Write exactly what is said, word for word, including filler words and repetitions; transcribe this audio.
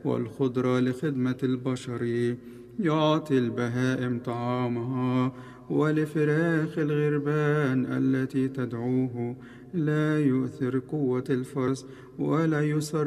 والخضرة لخدمة البشر. يعطي البهائم طعامها، ولفراخ الغربان التي تدعوه لا يؤثر قوة الفرس ولا يسر